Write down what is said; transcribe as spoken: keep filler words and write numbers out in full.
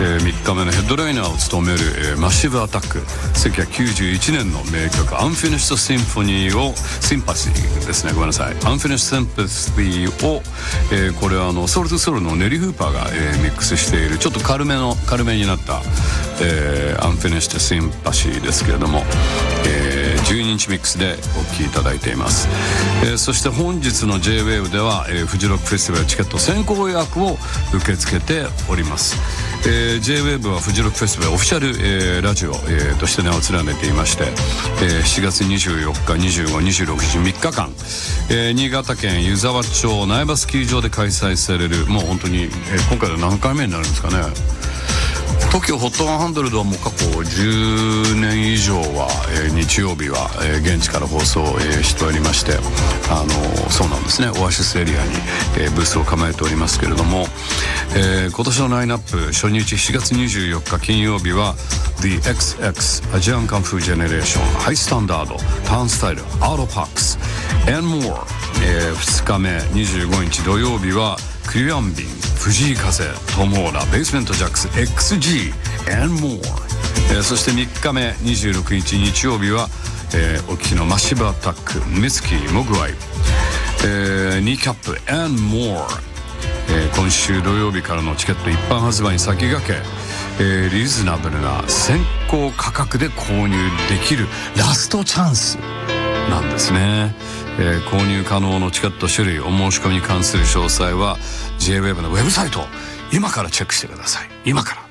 えー、みっかめのヘッドライナーを務める、えー、マッシブアタック、せんきゅうひゃくきゅうじゅういちねんの名曲アンフィニッシュシンフォニーをシンパシーですねごめんなさいアンフィニッシュシンパシーを、えー、これはあのソウルトゥソウルのネリー・フーパーが、えー、ミックスしているちょっと軽めの軽めになった、えー、アンフィニッシュシンパシーですけれども、えー、じゅうににちミックスでお聴きいただいています、えー、そして本日の ジェイウェーブ では、えー、フジロックフェスティバルチケット先行予約を受け付けております、えー、ジェイウェーブ はフジロックフェスティバルオフィシャル、えー、ラジオ、えー、として名を連ねていまして、えー、しちがつにじゅうよっか、にじゅうご、にじゅうろくにちみっかかん、えー、新潟県湯沢町苗場スキー場で開催されるもう本当に、えー、今回で何回目になるんですかね。東京ホットワンハンドレッドはもう過去じゅうねん以上は、えー、日曜日は、えー、現地から放送、えー、しておりまして、あのー、そうなんですねオアシスエリアに、えー、ブースを構えておりますけれども、えー、今年のラインナップ初日しがつにじゅうよっか金曜日は The エックスエックス アジアンカンフージェネレーションハイスタンダードターンスタイルアウトパックス and more、えー、ふつかめにじゅうごにち土曜日はクリアンビン藤井風トモーラベースメントジャックス エックスジー and more、えー、そしてみっかめにじゅうろくにち日曜日は、えー、お聞きのマッシブアタックミツキーモグワイ、えー、ニーキャップ and more、えー、今週土曜日からのチケット一般発売に先駆け、えー、リーズナブルな先行価格で購入できるラストチャンスなんですね、えー、購入可能のチケット種類お申し込みに関する詳細は ジェイウェーブ のウェブサイト今からチェックしてください。今から